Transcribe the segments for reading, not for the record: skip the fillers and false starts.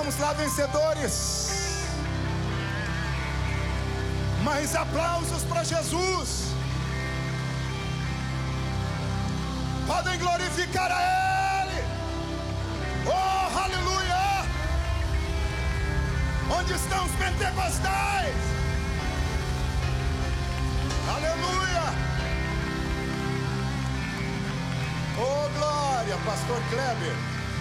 Vamos lá, vencedores. Mais aplausos para Jesus. Podem glorificar a Ele. Oh, aleluia. Onde estão os pentecostais? Aleluia. Oh, glória, pastor Kleber.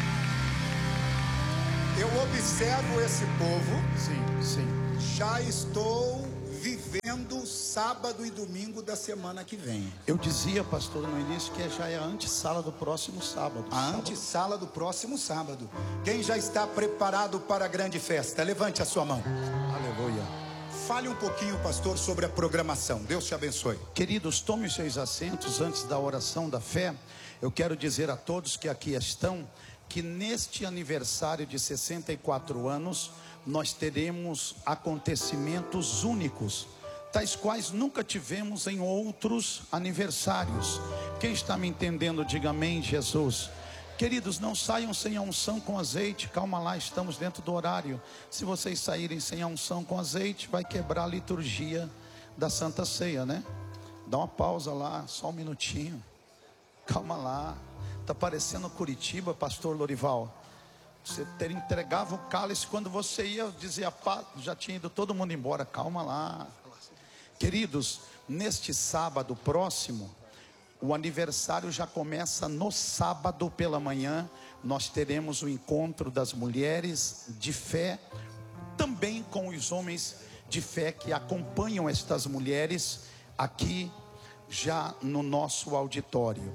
Eu observo esse povo. Sim. Já estou vivendo sábado e domingo da semana que vem. Eu dizia, pastor, no início que já é a antessala do próximo sábado. A antessala do próximo sábado. Quem já está preparado para a grande festa? Levante a sua mão. Aleluia. Fale um pouquinho, pastor, sobre a programação. Deus te abençoe. Queridos, tome os seus assentos antes da oração da fé. Eu quero dizer a todos que aqui estão que neste aniversário de 64 anos nós teremos acontecimentos únicos, tais quais nunca tivemos em outros aniversários. Quem está me entendendo, diga amém, Jesus. Queridos, não saiam sem a unção com azeite. Calma lá, estamos dentro do horário. Se vocês saírem sem a unção com azeite, vai quebrar a liturgia da Santa Ceia, né? Dá uma pausa lá, só um minutinho. Calma lá. Está parecendo Curitiba, pastor Lorival. Você entregava o cálice, quando você ia, dizia, já tinha ido todo mundo embora. Calma lá. Queridos, neste sábado próximo, o aniversário já começa no sábado pela manhã. Nós teremos o encontro das mulheres de fé, também com os homens de fé que acompanham estas mulheres aqui já no nosso auditório.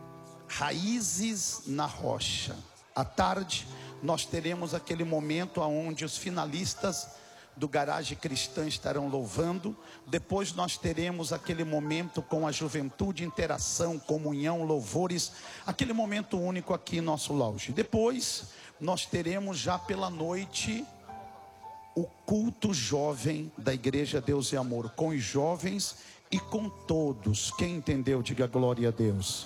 Raízes na rocha. À tarde nós teremos aquele momento onde os finalistas do Garagem Cristã estarão louvando. Depois nós teremos aquele momento com a juventude, interação, comunhão, louvores, aquele momento único aqui em nosso lounge. Depois nós teremos já pela noite o culto jovem da Igreja Deus e Amor, com os jovens e com todos. Quem entendeu, diga glória a Deus.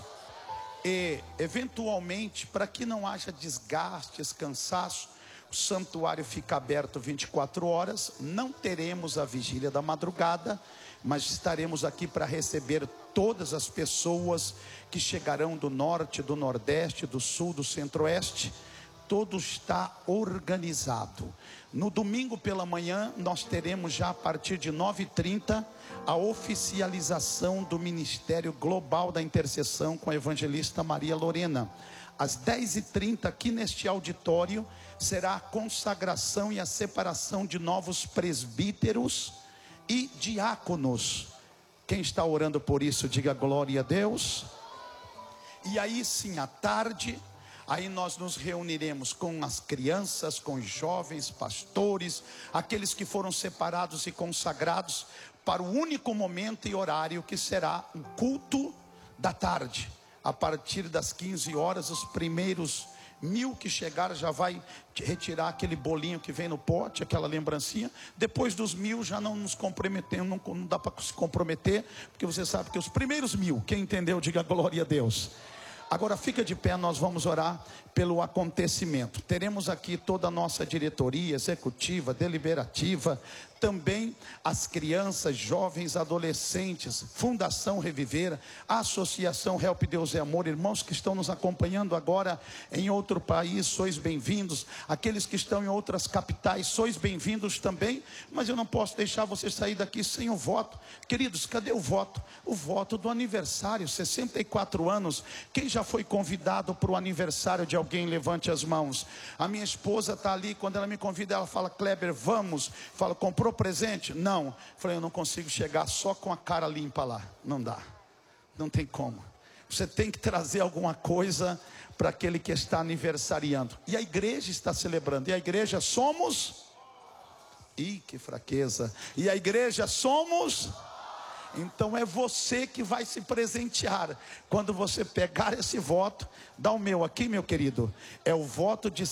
E eventualmente, para que não haja desgastes, cansaço, o santuário fica aberto 24 horas. Não teremos a vigília da madrugada, mas estaremos aqui para receber todas as pessoas que chegarão do norte, do nordeste, do sul, do centro-oeste. Tudo está organizado. No domingo pela manhã nós teremos já a partir de 9h30 a oficialização do Ministério Global da Intercessão com a evangelista Maria Lorena. Às 10h30 aqui neste auditório será a consagração e a separação de novos presbíteros e diáconos. Quem está orando por isso, diga glória a Deus. E aí sim, à tarde, aí nós nos reuniremos com as crianças, com os jovens, pastores, aqueles que foram separados e consagrados para o único momento e horário que será o culto da tarde. A partir das 15 horas, os primeiros 1000 que chegaram já vai retirar aquele bolinho que vem no pote, aquela lembrancinha. Depois dos 1000 já não nos comprometemos, não dá para se comprometer, porque você sabe que os primeiros 1000, quem entendeu, diga glória a Deus. Agora fica de pé, nós vamos orar pelo acontecimento. Teremos aqui toda a nossa diretoria executiva, deliberativa, também as crianças, jovens, adolescentes, Fundação Reviver, Associação Help Deus e Amor, irmãos que estão nos acompanhando agora em outro país, sois bem-vindos. Aqueles que estão em outras capitais, sois bem-vindos também. Mas eu não posso deixar você sair daqui sem o voto. Queridos, cadê o voto? O voto do aniversário, 64 anos. Quem já foi convidado para o aniversário de alguém, levante as mãos. A minha esposa está ali, quando ela me convida, ela fala, Kleber, vamos. Fala, comprou presente? Não. Falei, eu não consigo chegar só com a cara limpa lá. Não dá. Não tem como. Você tem que trazer alguma coisa para aquele que está aniversariando. E a igreja está celebrando. E a igreja somos... Ih, que fraqueza. E a igreja somos... Então é você que vai se presentear. Quando você pegar esse voto, dá o meu aqui, meu querido. É o voto de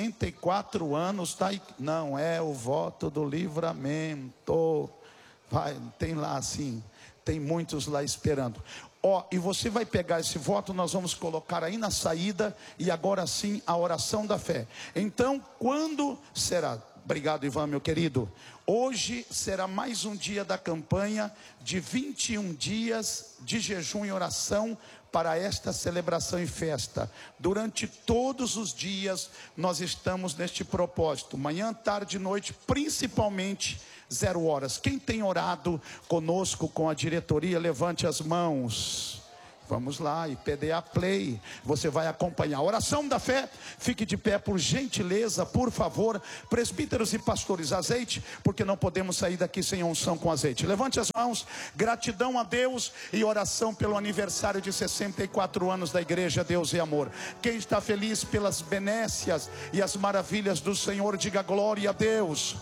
64 anos, tá? Não, é o voto do livramento. Vai, tem lá assim, tem muitos lá esperando. E você vai pegar esse voto, nós vamos colocar aí na saída, e agora sim a oração da fé. Então, quando será? Obrigado, Ivan, meu querido. Hoje será mais um dia da campanha de 21 dias de jejum e oração para esta celebração e festa. Durante todos os dias nós estamos neste propósito, manhã, tarde e noite, principalmente 0 horas. Quem tem orado conosco, com a diretoria, levante as mãos. Vamos lá, IPDA Play, você vai acompanhar a oração da fé. Fique de pé, por gentileza, por favor. Presbíteros e pastores, azeite, porque não podemos sair daqui sem unção com azeite. Levante as mãos, gratidão a Deus e oração pelo aniversário de 64 anos da igreja Deus e Amor. Quem está feliz pelas benécias e as maravilhas do Senhor, diga glória a Deus.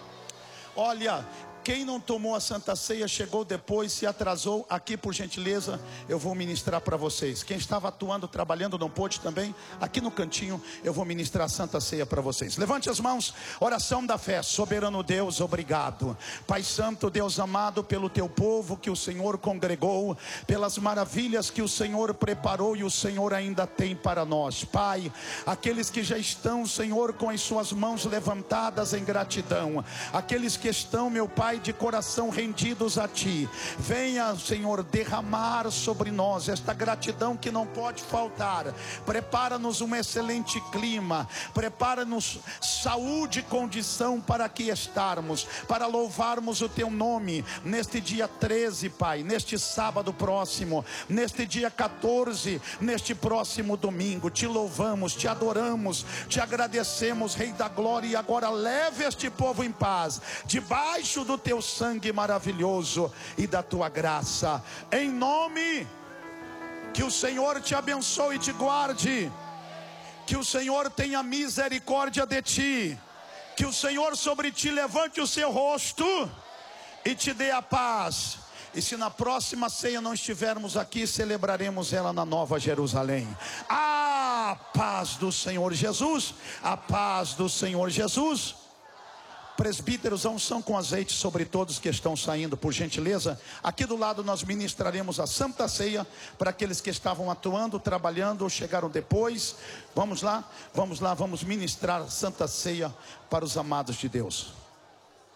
Olha, quem não tomou a Santa Ceia, chegou depois, se atrasou, aqui por gentileza, eu vou ministrar para vocês. Quem estava atuando, trabalhando, não pôde também, aqui no cantinho, eu vou ministrar a Santa Ceia para vocês. Levante as mãos, oração da fé. Soberano Deus, obrigado. Pai Santo, Deus amado, pelo teu povo que o Senhor congregou, pelas maravilhas que o Senhor preparou e o Senhor ainda tem para nós. Pai, aqueles que já estão, Senhor, com as suas mãos levantadas em gratidão, aqueles que estão, meu Pai, de coração rendidos a Ti, venha, Senhor, derramar sobre nós esta gratidão que não pode faltar. Prepara-nos um excelente clima, prepara-nos saúde e condição para aqui estarmos, para louvarmos o Teu nome, neste dia 13, Pai, neste sábado próximo, neste dia 14, neste próximo domingo. Te louvamos, Te adoramos, Te agradecemos, Rei da Glória, e agora leve este povo em paz, debaixo do Teu sangue maravilhoso e da Tua graça, em nome, que o Senhor te abençoe e te guarde, que o Senhor tenha misericórdia de ti, que o Senhor sobre ti levante o seu rosto e te dê a paz. E se na próxima ceia não estivermos aqui, celebraremos ela na Nova Jerusalém. A paz do Senhor Jesus, a paz do Senhor Jesus. Presbíteros, a unção com azeite sobre todos que estão saindo, por gentileza. Aqui do lado nós ministraremos a Santa Ceia para aqueles que estavam atuando, trabalhando ou chegaram depois. Vamos lá, vamos ministrar a Santa Ceia para os amados de Deus.